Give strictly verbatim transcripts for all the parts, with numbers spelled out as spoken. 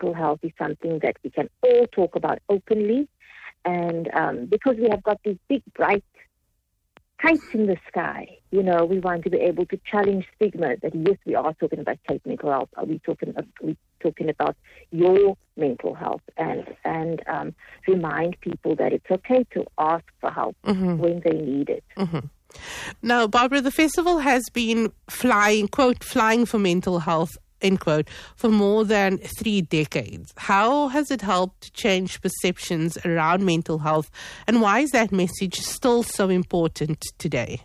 mental health is something that we can all talk about openly. And um, because we have got these big, bright kites in the sky, you know, we want to be able to challenge stigma that, yes, we are talking about Kate mental health. Are we talking, are we talking about your mental health? And, and um, remind people that it's okay to ask for help mm-hmm. when they need it. Mm-hmm. Now, Barbara, the festival has been flying, quote, flying for mental health, end quote, for more than three decades. How has it helped change perceptions around mental health, and why is that message still so important today?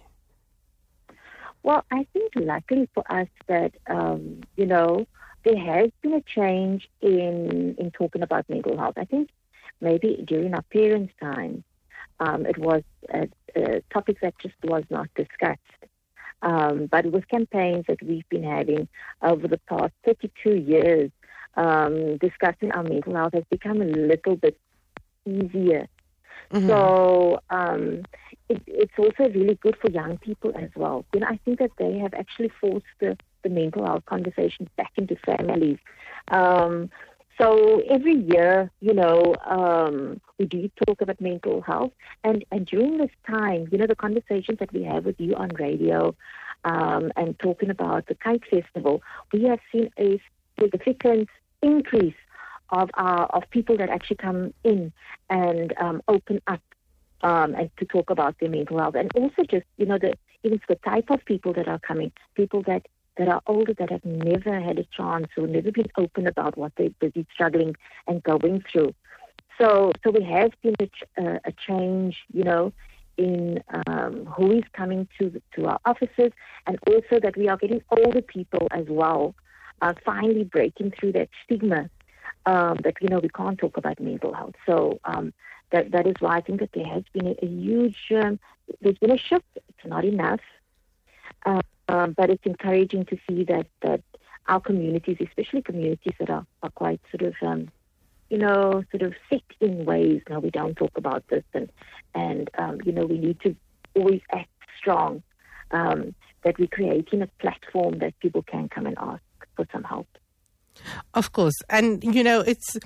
Well, I think luckily for us that, um, you know, there has been a change in, in talking about mental health. I think maybe during our parents' time, um, it was a, a topic that just was not discussed. Um, but with campaigns that we've been having over the past thirty-two years, um, discussing our mental health has become a little bit easier. Mm-hmm. So um, it, it's also really good for young people as well. You know, I think that they have actually forced the, the mental health conversations back into families. Um, so every year, you know, um, we do talk about mental health. And, and during this time, you know, the conversations that we have with you on radio um, and talking about the Kite Festival, we have seen a significant increase of our, of people that actually come in and um, open up um, and to talk about their mental health. And also just, you know, the, even the type of people that are coming, people that that are older, that have never had a chance or never been open about what they're busy struggling and going through. So so we have seen a, ch- uh, a change, you know, in um, who is coming to to our offices, and also that we are getting older people as well, uh, finally breaking through that stigma um, that, you know, we can't talk about mental health. So um, that that is why I think that there has been a, a huge, um, there's been a shift. It's not enough. Um, Um, but it's encouraging to see that, that our communities, especially communities that are, are quite sort of, um, you know, sort of set in ways, now we don't talk about this, and, and um, you know, we need to always act strong, um, that we're creating a platform that people can come and ask for some help. Of course. And, you know, it's...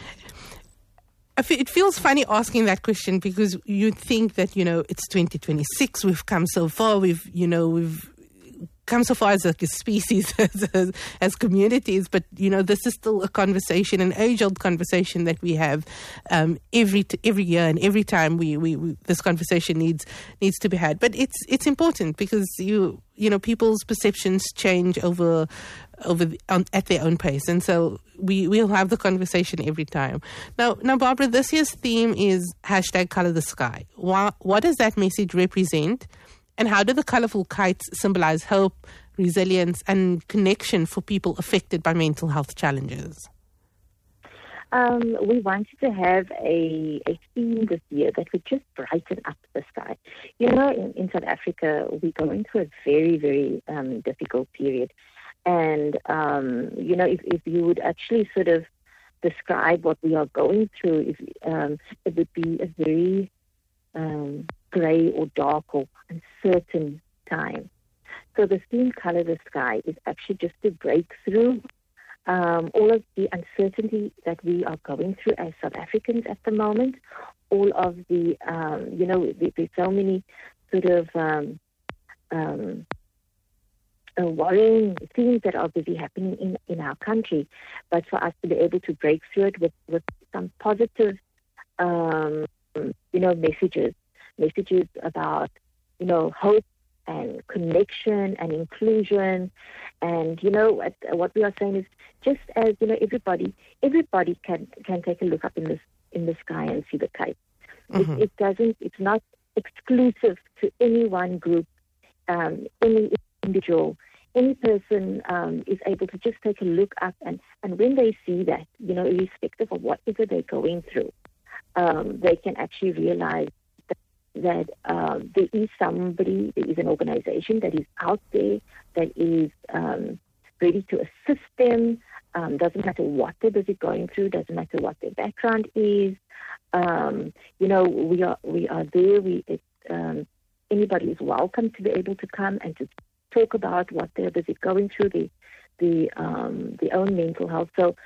It feels funny asking that question because you'd think that, you know, it's twenty twenty-six, we've come so far, we've, you know, we've come so far as a species, as, as, as communities, but, you know, this is still a conversation, an age-old conversation that we have um, every t- every year, and every time we, we, we this conversation needs needs to be had. But it's it's important because you you know people's perceptions change over over the, um, at their own pace, and so we we'll have the conversation every time. Now, now, Barbara, this year's theme is hashtag Color the Sky. What, what does that message represent? And how do the colourful kites symbolize hope, resilience, and connection for people affected by mental health challenges? Um, we wanted to have a, a theme this year that would just brighten up the sky. You know, in, in South Africa, we're going through a very, very um, difficult period. And, um, you know, if, if you would actually sort of describe what we are going through, if, um, it would be a very um, grey or dark or uncertain time. So the theme Color the Sky is actually just to break through um, all of the uncertainty that we are going through as South Africans at the moment, all of the, um, you know, there's so many sort of um, um, uh, worrying things that are busy happening in, in our country, but for us to be able to break through it with, with some positive, um, you know, messages, messages about, you know, hope and connection and inclusion. And, you know, what, what we are saying is just as, you know, everybody, everybody can, can take a look up in this, in the sky and see the kite. Mm-hmm. It, it doesn't, it's not exclusive to any one group, um, any individual. Any person um, is able to just take a look up, and, and when they see that, you know, irrespective of whatever they're going through, um, they can actually realize that um, there is somebody, there is an organization that is out there that is um, ready to assist them. Um, doesn't matter what they're busy going through, doesn't matter what their background is. Um, you know, we are we are there. We it, um, anybody is welcome to be able to come and to talk about what they're busy going through, the the um, their own mental health. So